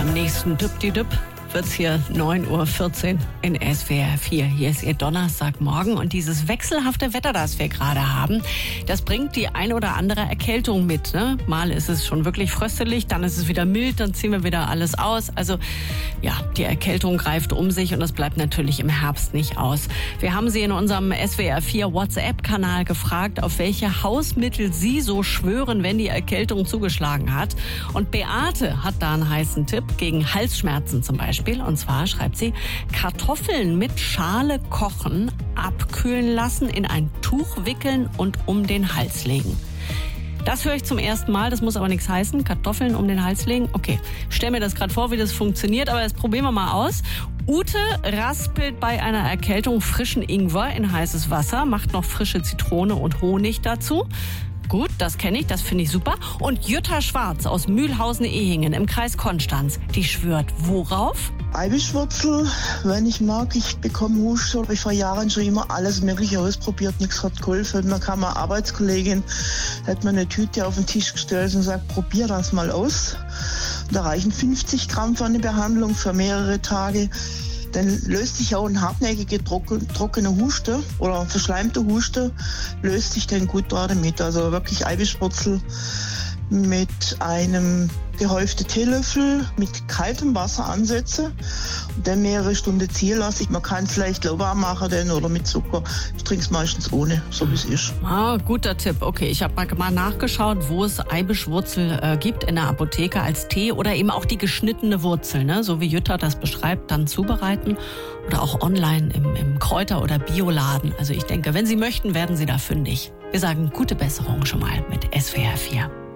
am nächsten Düpp-di-Düpp wird's hier 9:14 Uhr in SWR 4. Hier ist Ihr Donnerstagmorgen und dieses wechselhafte Wetter, das wir gerade haben, das bringt die ein oder andere Erkältung mit. Ne? Mal ist es schon wirklich fröstelig, dann ist es wieder mild, dann ziehen wir wieder alles aus. Also ja, die Erkältung greift um sich und das bleibt natürlich im Herbst nicht aus. Wir haben Sie in unserem SWR 4 WhatsApp-Kanal gefragt, auf welche Hausmittel Sie so schwören, wenn die Erkältung zugeschlagen hat. Und Beate hat da einen heißen Tipp gegen Halsschmerzen zum Beispiel. Und zwar schreibt sie, Kartoffeln mit Schale kochen, abkühlen lassen, in ein Tuch wickeln und um den Hals legen. Das höre ich zum ersten Mal, das muss aber nichts heißen. Kartoffeln um den Hals legen. Okay, stell mir das gerade vor, wie das funktioniert, aber das probieren wir mal aus. Ute raspelt bei einer Erkältung frischen Ingwer in heißes Wasser, macht noch frische Zitrone und Honig dazu. Gut, das kenne ich, das finde ich super. Und Jutta Schwarz aus Mühlhausen-Ehingen im Kreis Konstanz, die schwört worauf? Eibischwurzel, wenn ich mag, ich bekomme Husten. Habe ich vor Jahren schon immer alles Mögliche ausprobiert, nichts hat geholfen. Dann kam eine Arbeitskollegin, hat mir eine Tüte auf den Tisch gestellt und sagt, probier das mal aus. Da reichen 50 Gramm für eine Behandlung für mehrere Tage. Dann löst sich auch ein hartnäckiger, trockener Husten oder verschleimter Husten, löst sich dann gut damit. Also wirklich Eibischwurzel mit einem gehäuften Teelöffel mit kaltem Wasser ansetze und dann mehrere Stunden ziehen lasse. Man kann es leicht lauwarm machen dann oder mit Zucker. Ich trinke es meistens ohne, so wie es ist. Ah, guter Tipp. Okay, ich habe mal nachgeschaut, wo es Eibischwurzel gibt in der Apotheke als Tee oder eben auch die geschnittene Wurzel, ne? So wie Jutta das beschreibt, dann zubereiten oder auch online im Kräuter- oder Bioladen. Also ich denke, wenn Sie möchten, werden Sie da fündig. Wir sagen gute Besserung schon mal mit SWR 4.